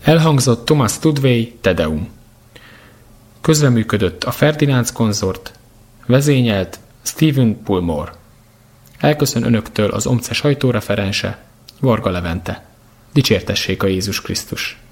Elhangzott Thomas Tudway Te-Deum. Közreműködött a Ferdinand konzort, vezényelt Stephen Pullmore. Elköszön önöktől az OMCE sajtóreferense, Varga Levente. Dicsértessék a Jézus Krisztus!